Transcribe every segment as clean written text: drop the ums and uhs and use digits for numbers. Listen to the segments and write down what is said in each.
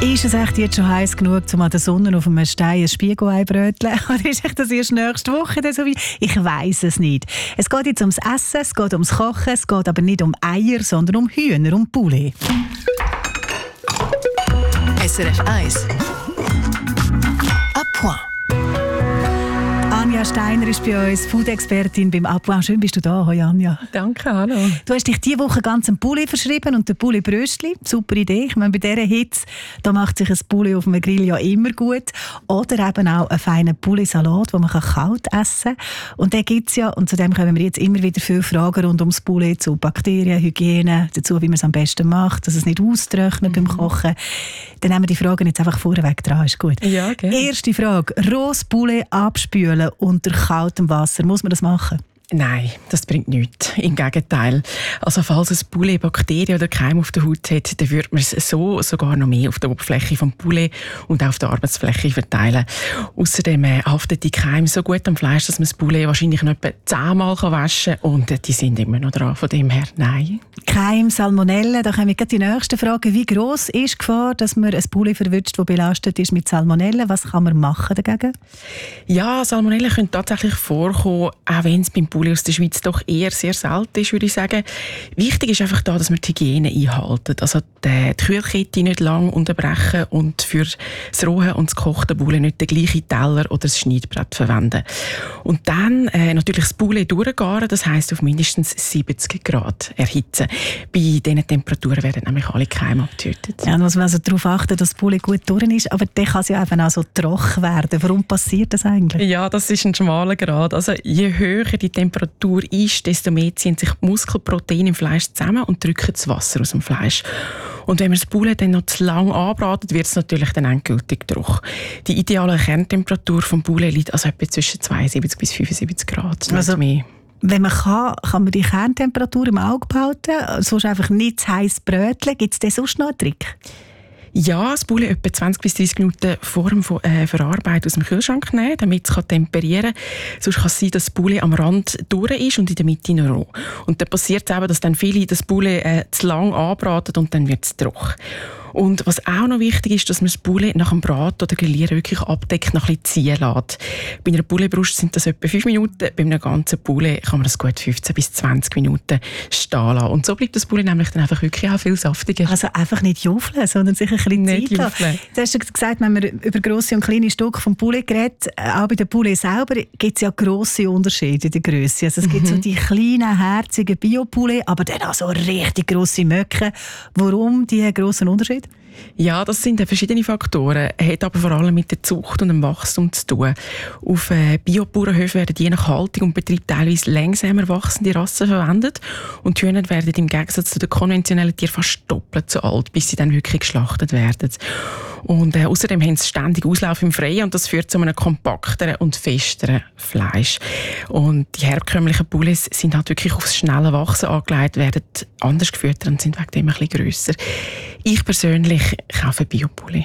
Ist es echt jetzt schon heiß genug, um an der Sonne auf einem Stein ein Spiegelei bröteln? Oder ist das erst nächste Woche so weit? Ich weiss es nicht. Es geht jetzt ums Essen, es geht ums Kochen, es geht aber nicht um Eier, sondern um Hühner und Poulet. SRF 1 à point. Anja Steiner ist bei uns, Food-Expertin beim À point. Schön bist du da. Hoi Anja. Danke, hallo. Du hast dich diese Woche ganz einem Poulet verschrieben und der Poulet Bröstli. Super Idee. Ich meine, bei dieser Hitze da macht sich ein Poulet auf einem Grill ja immer gut. Oder eben auch einen feinen Poulet-Salat, den man kalt essen kann. Und den gibt es ja, und zu dem kommen wir jetzt immer wieder viele Fragen rund ums Poulet, zu Bakterien, Hygiene, dazu, wie man es am besten macht, dass es nicht austrocknet beim Kochen. Dann nehmen wir die Fragen jetzt einfach vorweg dran. Ist gut. Ja, okay. Erste Frage. Rohes Poulet abspülen unter kaltem Wasser. Muss man das machen? Nein, das bringt nichts. Im Gegenteil. Also falls ein Poulet Bakterien oder Keime auf der Haut hat, dann würde man es so sogar noch mehr auf der Oberfläche des Poulet und auch auf der Arbeitsfläche verteilen. Außerdem haftet die Keime so gut am Fleisch, dass man das Poulet wahrscheinlich noch etwa 10-mal waschen kann und die sind immer noch dran. Von dem her, nein. Keim, Salmonellen, da kommen wir gleich die nächste Frage. Wie gross ist die Gefahr, dass man ein Poulet verwünscht, das belastet ist mit Salmonellen? Was kann man machen dagegen? Ja, Salmonellen können tatsächlich vorkommen, auch wenn es beim Poulet aus der Schweiz doch eher sehr selten ist, würde ich sagen. Wichtig ist einfach da, dass wir die Hygiene einhalten. Also die Kühlkette nicht lang unterbrechen und für das rohe und das gekochte Poulet nicht den gleichen Teller oder das Schneidbrett verwenden. Und dann natürlich das Poulet durchgaren, das heisst auf mindestens 70 Grad erhitzen. Bei diesen Temperaturen werden nämlich alle Keime abgetötet. Ja, da muss man also darauf achten, dass das Poulet gut durch ist, aber dann kann es ja eben auch so trocken werden. Warum passiert das eigentlich? Ja, das ist ein schmaler Grad. Also je höher die Temperatur ist, desto mehr ziehen sich Muskelproteine im Fleisch zusammen und drücken das Wasser aus dem Fleisch. Und wenn man das Poulet dann noch zu lang anbratet, wird es natürlich dann endgültig trocken. Die ideale Kerntemperatur des Poulet liegt also etwa zwischen 72 bis 75 Grad. Also, mehr. Wenn man kann man die Kerntemperatur im Auge behalten, sonst einfach nicht zu heiß bröteln. Gibt es denn sonst noch einen Trick? Ja, das Poulet etwa 20 bis 30 Minuten vor dem Verarbeiten aus dem Kühlschrank nehmen, damit es temperieren kann. Sonst kann es sein, dass das Poulet am Rand durch ist und in der Mitte noch roh. Und dann passiert es eben, dass dann viele das Poulet zu lang anbraten und dann wird es trocken. Und was auch noch wichtig ist, dass man das Poulet nach dem Braten oder Grillieren wirklich abdeckt, noch ein bisschen ziehen lässt. Bei einer Pouletbrust sind das etwa 5 Minuten, bei einem ganzen Poulet kann man das gut 15 bis 20 Minuten stehen lassen. Und so bleibt das Poulet nämlich dann einfach wirklich auch viel saftiger. Also einfach nicht juffeln, sondern sich ein bisschen nicht Zeit lassen. Du hast gesagt, wenn man über grosse und kleine Stücke vom Poulet redet, auch bei den Poulet selber gibt es ja grosse Unterschiede in der Grösse. Also es gibt so die kleinen, herzigen Bio-Poulet, aber dann auch so richtig grosse Möcke. Warum diese grossen Unterschiede? Ja, das sind verschiedene Faktoren. Hat aber vor allem mit der Zucht und dem Wachstum zu tun. Auf Biobauernhöfen werden je nach Haltung und Betrieb teilweise langsamer wachsende Rassen verwendet. Und die Hühner werden im Gegensatz zu den konventionellen Tieren fast doppelt so alt, bis sie dann wirklich geschlachtet werden. Und außerdem haben sie ständig Auslauf im Freien und das führt zu einem kompakteren und festeren Fleisch. Und die herkömmlichen Poulets sind halt wirklich aufs schnelle Wachsen angelegt, werden anders gefüttert und sind wegen dem ein bisschen grösser. Ich persönlich kaufe Bio-Poulet.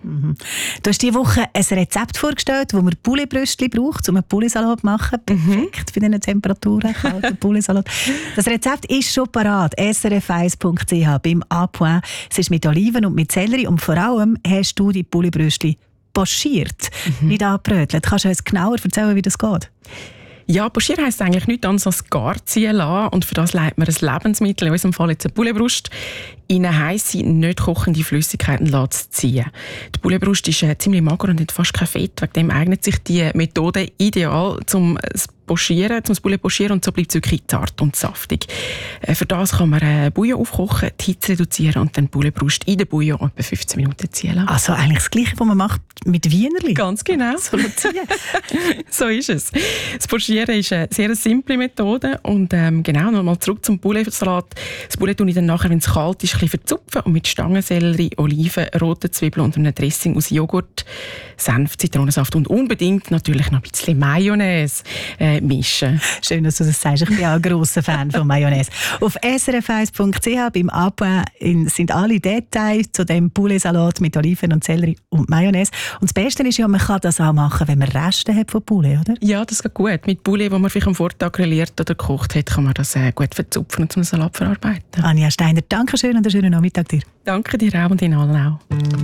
Du hast diese Woche ein Rezept vorgestellt, wo man Pouletbröstli braucht, um einen Pouletsalat zu machen. Perfekt bei diesen Temperaturen, kalter Pouletsalat. Das Rezept ist schon parat. srf1.ch beim À point. Es ist mit Oliven und mit Sellerie und vor allem hast du die Pouletbröstli pochiert, nicht angebrötelt. Kannst du uns genauer erzählen, wie das geht? Ja, pochieren heisst eigentlich nichts anderes als gar ziehen lassen. Und für das leitet man ein Lebensmittel, in unserem Fall jetzt eine Pouletbrust, in eine heisse, nicht kochende Flüssigkeiten zu ziehen. Die Pouletbrust ist ziemlich mager und hat fast kein Fett. Wegen dem eignet sich die Methode ideal zum Poulet pochieren und so bleibt es wirklich zart und saftig. Für das kann man Bouillon aufkochen, die Hitze reduzieren und dann die Pouletbrust in den Bouillon etwa 15 Minuten ziehen lassen. Also eigentlich das Gleiche, was man macht mit Wienerli? Ganz genau. So ist es. Das Pochieren ist eine sehr simple Methode und genau, nochmal zurück zum Pouletsalat. Das Poulet tue ich dann nachher, wenn es kalt ist, ein bisschen verzupfen und mit Stangensellerie, Oliven, roten Zwiebeln und einem Dressing aus Joghurt, Senf, Zitronensaft und unbedingt natürlich noch ein bisschen Mayonnaise mischen. Schön, dass du das sagst. Ich bin auch ein grosser Fan von Mayonnaise. Auf srf1.ch beim À point sind alle Details zu dem Pouletsalat mit Oliven und Sellerie und Mayonnaise. Und das Beste ist ja, man kann das auch machen, wenn man Reste hat von Poulet, oder? Ja, das geht gut. Mit Poulet, das man vielleicht am Vortag grilliert oder gekocht hat, kann man das gut verzupfen und zum Salat verarbeiten. Anja Steiner, danke schön und einen schönen Nachmittag dir. Danke dir auch und Ihnen allen auch.